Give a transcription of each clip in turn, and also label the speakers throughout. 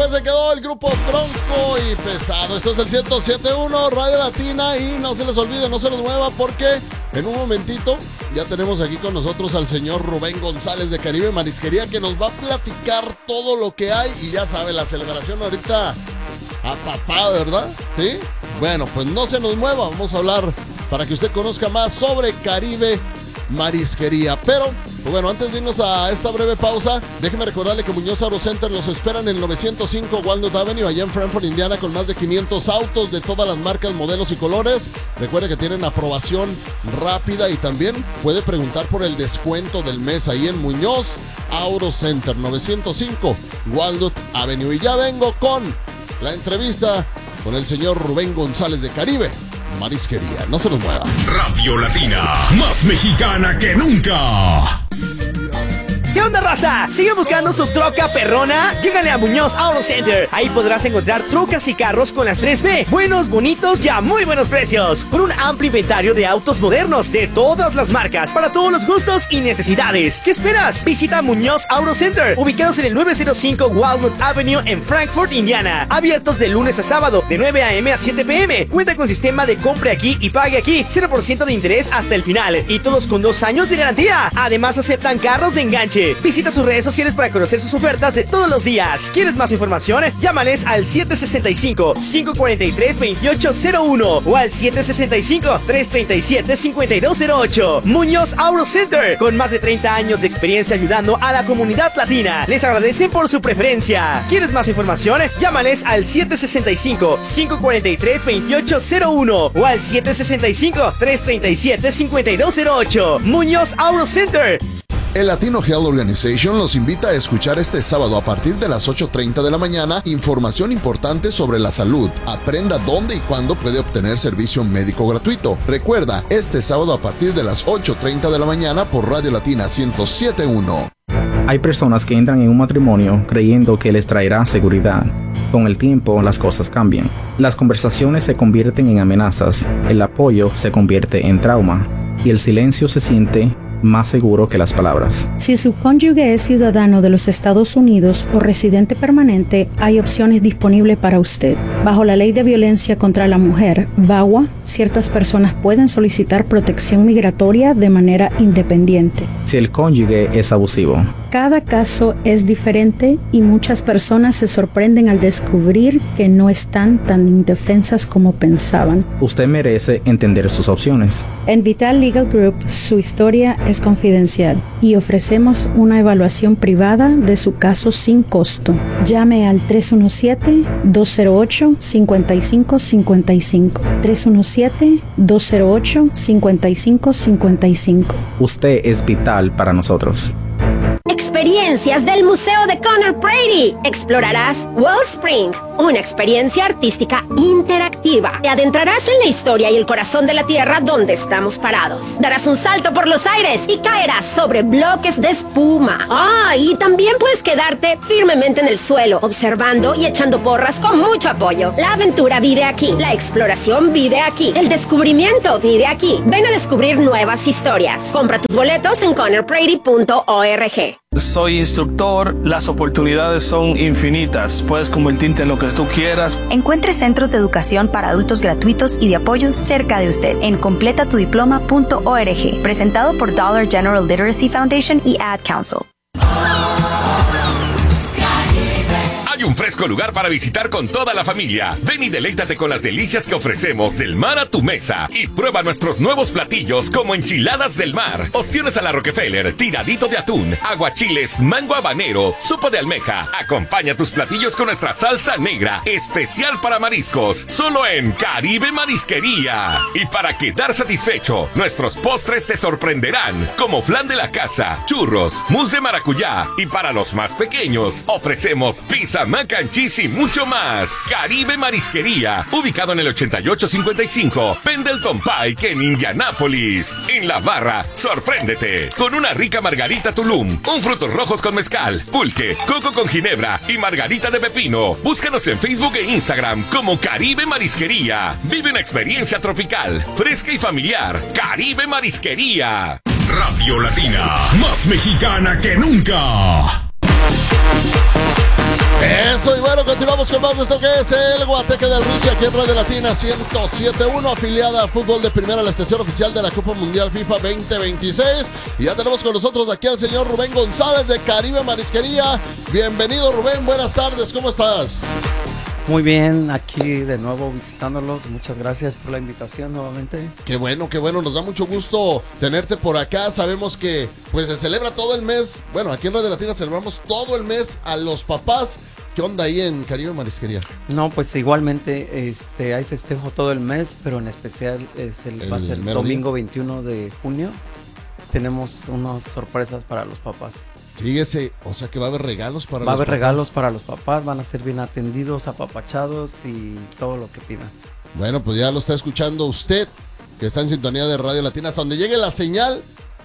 Speaker 1: después se quedó el grupo Bronco y Pesado. Esto es el 107.1 Radio Latina y no se les olvide, no se los mueva porque en un momentito ya tenemos aquí con nosotros al señor Rubén González de Caribe Marisquería que nos va a platicar todo lo que hay y ya sabe, la celebración ahorita a papá, ¿verdad? ¿Sí? Bueno, pues no se nos mueva, vamos a hablar para que usted conozca más sobre Caribe Marisquería. Pero, pues bueno, antes de irnos a esta breve pausa, déjeme recordarle que Muñoz Auto Center los espera en el 905 Walnut Avenue, allá en Frankfort, Indiana, con más de 500 autos de todas las marcas, modelos y colores. Recuerde que tienen aprobación rápida y también puede preguntar por el descuento del mes ahí en Muñoz Auto Center, 905 Walnut Avenue. Y ya vengo con la entrevista con el señor Rubén González de Caribe Marisquería. No se nos mueva.
Speaker 2: Radio Latina, más mexicana que nunca.
Speaker 3: ¿Qué onda, raza? ¿Sigue buscando su troca perrona? Llégale a Muñoz Auto Center. Ahí podrás encontrar trocas y carros con las 3B. Buenos, bonitos y a muy buenos precios. Con un amplio inventario de autos modernos de todas las marcas, para todos los gustos y necesidades. ¿Qué esperas? Visita Muñoz Auto Center, ubicados en el 905 Walnut Avenue en Frankfort, Indiana. Abiertos de lunes a sábado, de 9 a.m. a 7 p.m. Cuenta con sistema de compre aquí y pague aquí. 0% de interés hasta el final. Y todos con 2 años de garantía. Además, aceptan carros de enganche. Visita sus redes sociales para conocer sus ofertas de todos los días. ¿Quieres más información? Llámales al 765-543-2801 o al 765-337-5208. Muñoz Auto Center, con más de 30 años de experiencia ayudando a la comunidad latina. Les agradecen por su preferencia. ¿Quieres más información? Llámales al 765-543-2801 o al 765-337-5208. Muñoz Auto Center.
Speaker 1: El Latino Health Organization los invita a escuchar este sábado a partir de las 8:30 de la mañana información importante sobre la salud. Aprenda dónde y cuándo puede obtener servicio médico gratuito. Recuerda, este sábado a partir de las 8:30 de la mañana por Radio Latina 107.1.
Speaker 4: Hay personas que entran en un matrimonio creyendo que les traerá seguridad. Con el tiempo, las cosas cambian. Las conversaciones se convierten en amenazas, el apoyo se convierte en trauma y el silencio se siente más seguro que las palabras.
Speaker 5: Si su cónyuge es ciudadano de los Estados Unidos o residente permanente, hay opciones disponibles para usted. Bajo la Ley de Violencia contra la Mujer, VAWA, ciertas personas pueden solicitar protección migratoria de manera independiente.
Speaker 4: Si el cónyuge es abusivo.
Speaker 5: Cada caso es diferente y muchas personas se sorprenden al descubrir que no están tan indefensas como pensaban.
Speaker 4: Usted merece entender sus opciones.
Speaker 5: En Vital Legal Group, su historia es confidencial y ofrecemos una evaluación privada de su caso sin costo. Llame al 317-208-5555. 317-208-5555.
Speaker 4: Usted es vital para nosotros.
Speaker 6: Experiencias del Museo de Conor Brady. Explorarás Wellspring, una experiencia artística interactiva. Te adentrarás en la historia y el corazón de la tierra donde estamos parados. Darás un salto por los aires y caerás sobre bloques de espuma. Y también puedes quedarte firmemente en el suelo, observando y echando porras con mucho apoyo. La aventura vive aquí, la exploración vive aquí, el descubrimiento vive aquí. Ven a descubrir nuevas historias. Compra tus boletos en conorbrady.org.
Speaker 7: Soy instructor, las oportunidades son infinitas. Puedes convertirte en lo que tú quieras.
Speaker 8: Encuentre centros de educación para adultos gratuitos y de apoyo cerca de usted en completatudiploma.org. Presentado por Dollar General Literacy Foundation y Ad Council.
Speaker 2: Hay un fresco lugar para visitar con toda la familia. Ven y deleítate con las delicias que ofrecemos del mar a tu mesa. Y prueba nuestros nuevos platillos como enchiladas del mar, ostiones a la Rockefeller, tiradito de atún, aguachiles, mango habanero, sopa de almeja. Acompaña tus platillos con nuestra salsa negra, especial para mariscos, solo en Caribe Marisquería. Y para quedar satisfecho, nuestros postres te sorprenderán, como flan de la casa, churros, mousse de maracuyá. Y para los más pequeños, ofrecemos pizza, mac and cheese y mucho más. Caribe Marisquería, ubicado en el 8855 Pendleton Pike en Indianápolis. En la barra, sorpréndete con una rica margarita Tulum, un frutos rojos con mezcal, pulque, coco con ginebra y margarita de pepino. Búscanos en Facebook e Instagram como Caribe Marisquería. Vive una experiencia tropical, fresca y familiar. Caribe Marisquería. Radio Latina, más mexicana que nunca.
Speaker 1: eso. Y bueno, continuamos con más de esto que es el Guateque del Richie aquí en Radio Latina 107.1, afiliada a Fútbol de Primera, la estación oficial de la Copa Mundial FIFA 2026. Y ya tenemos con nosotros aquí al señor Rubén González de Caribe Marisquería. Bienvenido, Rubén, buenas tardes, ¿cómo estás?
Speaker 9: Muy bien, aquí de nuevo visitándolos. Muchas gracias por la invitación nuevamente.
Speaker 1: Qué bueno, nos da mucho gusto tenerte por acá. Sabemos que pues se celebra todo el mes. Bueno, aquí en Radio Latina celebramos todo el mes a los papás. ¿Qué onda ahí en Caribe Marisquería?
Speaker 9: No, pues igualmente hay festejo todo el mes, pero en especial va a ser domingo 21 de junio. Tenemos unas sorpresas para los papás.
Speaker 1: Fíjese, o sea que va a haber regalos para los papás.
Speaker 9: Va a haber regalos para los papás, van a ser bien atendidos, apapachados y todo lo que pidan.
Speaker 1: Bueno, pues ya lo está escuchando usted, que está en sintonía de Radio Latina. Hasta donde llegue la señal,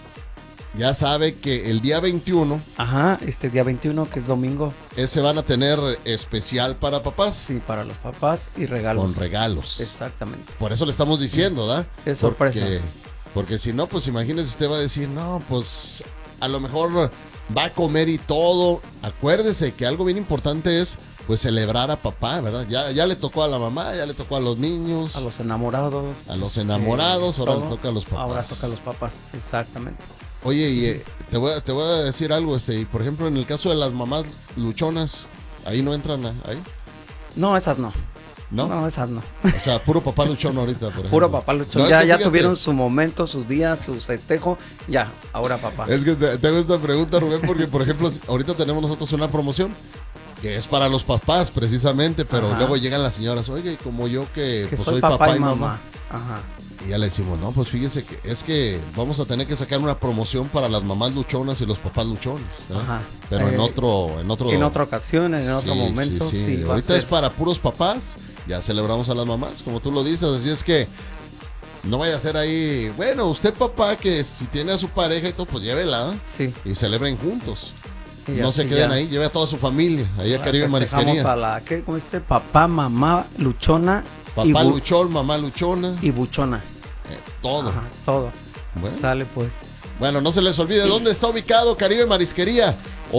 Speaker 1: ya sabe que el día 21...
Speaker 9: Ajá, día 21, que es domingo.
Speaker 1: Ese van a tener especial para papás.
Speaker 9: Sí, para los papás y regalos.
Speaker 1: Con regalos.
Speaker 9: Exactamente.
Speaker 1: Por eso le estamos diciendo, ¿verdad?
Speaker 9: Es sorpresa.
Speaker 1: Porque si no, pues imagínese, usted va a decir, no, pues a lo mejor va a comer y todo. Acuérdese que algo bien importante es pues celebrar a papá, ¿verdad? Ya le tocó a la mamá, ya le tocó a los niños.
Speaker 9: A los enamorados.
Speaker 1: Ahora le toca a los papás.
Speaker 9: Ahora toca a los papás, exactamente.
Speaker 1: Oye, y te voy a decir algo, por ejemplo, en el caso de las mamás luchonas, ¿ahí no entran ahí?
Speaker 9: No, esas no.
Speaker 1: ¿No?
Speaker 9: No, esas no.
Speaker 1: O sea, puro papá luchón ahorita, por ejemplo.
Speaker 9: Puro papá luchón.
Speaker 1: No,
Speaker 9: ya tuvieron su momento, su día, su festejo. Ya, ahora papá.
Speaker 1: Es que tengo esta pregunta, Rubén, porque, por ejemplo, ahorita tenemos nosotros una promoción que es para los papás, precisamente, pero
Speaker 9: Ajá.
Speaker 1: Luego llegan las señoras, oye, como yo que pues,
Speaker 9: soy papá y mamá. Ajá.
Speaker 1: Y ya le decimos, no, pues fíjese que es que vamos a tener que sacar una promoción para las mamás luchonas y los papás luchones, ¿no?
Speaker 9: Ajá.
Speaker 1: Pero en otra
Speaker 9: ocasión, en otro momento, sí.
Speaker 1: Ahorita es para puros papás, ya celebramos a las mamás, como tú lo dices, así es que no vaya a ser ahí, bueno, usted papá que si tiene a su pareja y todo, pues llévela,
Speaker 9: sí, y
Speaker 1: celebren juntos.
Speaker 9: Sí.
Speaker 1: No se queden ahí, lleve a toda su familia, ahí a Caribe Marisquería.
Speaker 9: ¿Cómo papá, mamá, luchona.
Speaker 1: Papá luchón, mamá luchona.
Speaker 9: Y buchona.
Speaker 1: Todo.
Speaker 9: Ajá, todo.
Speaker 1: Bueno.
Speaker 9: Sale pues.
Speaker 1: Bueno, no se les olvide, ¿dónde está ubicado Caribe Marisquería?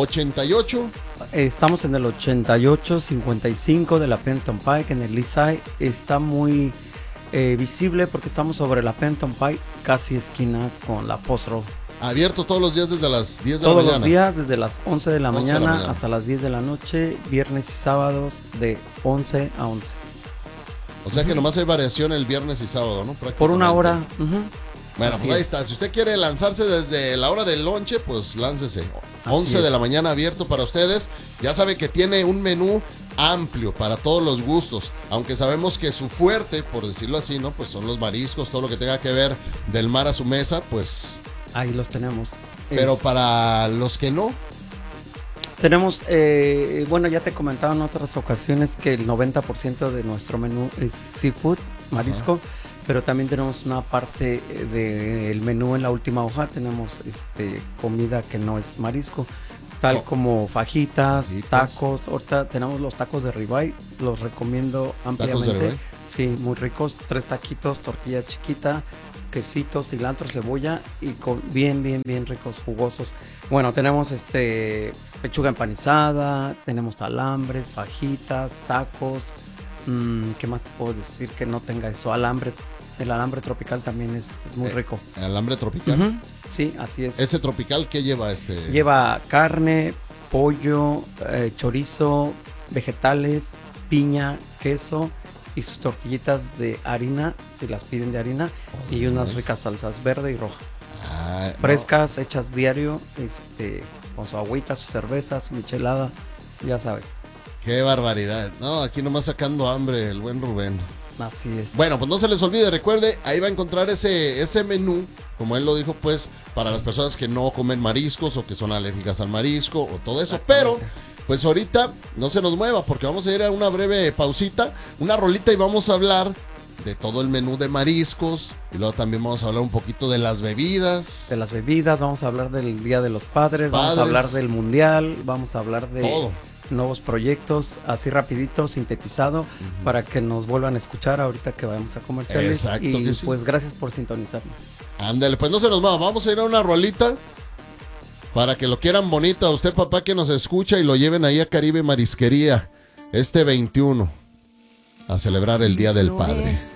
Speaker 1: 88.
Speaker 9: Estamos en el 8855 de la Penton Pike, en el East Side. Está muy visible porque estamos sobre la Penton Pike, casi esquina con la Post Road.
Speaker 1: Abierto todos los días desde las 10 de la mañana.
Speaker 9: Todos los días, desde las 11 de la mañana hasta las 10 de la noche, viernes y sábados de 11 a 11.
Speaker 1: O sea que nomás hay variación el viernes y sábado, ¿no?
Speaker 9: Por una hora.
Speaker 1: Bueno, pues ahí está. Si usted quiere lanzarse desde la hora del lonche, pues láncese. 11 de la mañana abierto para ustedes. Ya sabe que tiene un menú amplio para todos los gustos. Aunque sabemos que su fuerte, por decirlo así, ¿no? Pues son los mariscos, todo lo que tenga que ver del mar a su mesa, pues...
Speaker 9: Ahí los tenemos.
Speaker 1: Pero para los que no...
Speaker 9: Tenemos, bueno, ya te he comentado en otras ocasiones que el 90% de nuestro menú es seafood, marisco, pero también tenemos una parte del menú en la última hoja, tenemos comida que no es marisco, tal como fajitas, tacos. Ahorita tenemos los tacos de ribeye, los recomiendo ampliamente. Sí, muy ricos, 3 taquitos, tortilla chiquita, quesito, cilantro, cebolla y con bien ricos, jugosos. Bueno, tenemos pechuga empanizada, tenemos alambres, fajitas, tacos. ¿Qué más te puedo decir que no tenga eso? Alambre. El alambre tropical también es muy rico.
Speaker 1: ¿El alambre tropical?
Speaker 9: Sí, así es.
Speaker 1: ¿Ese tropical qué lleva
Speaker 9: Lleva carne, pollo, chorizo, vegetales, piña, queso y sus tortillitas de harina, si las piden de harina, y unas ricas salsas verde y roja. Frescas, hechas diario, con su agüita, su cerveza, su michelada, ya sabes.
Speaker 1: Qué barbaridad. No, aquí nomás sacando hambre el buen Rubén.
Speaker 9: Así es.
Speaker 1: Bueno, pues no se les olvide, recuerde, ahí va a encontrar ese menú, como él lo dijo, pues, para las personas que no comen mariscos o que son alérgicas al marisco o todo eso, pero... Pues ahorita no se nos mueva porque vamos a ir a una breve pausita, una rolita y vamos a hablar de todo el menú de mariscos y luego también vamos a hablar un poquito de las bebidas.
Speaker 9: De las bebidas, vamos a hablar del Día de los Padres, vamos a hablar del Mundial, vamos a hablar de todo. Nuevos proyectos, así rapidito, sintetizado, para que nos vuelvan a escuchar ahorita que vayamos a comerciales.
Speaker 1: Exacto,
Speaker 9: y pues gracias por sintonizarnos.
Speaker 1: Ándale, pues no se nos mueva, vamos a ir a una rolita. Para que lo quieran bonito a usted, papá, que nos escucha y lo lleven ahí a Caribe Marisquería. este 21 a celebrar el Día del Padre.